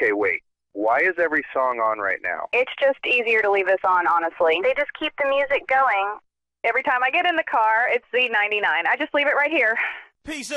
Okay, wait. Why is every song on right now? It's just easier to leave this on, honestly. They just keep the music going. Every time I get in the car, it's Z99. I just leave it right here. Peace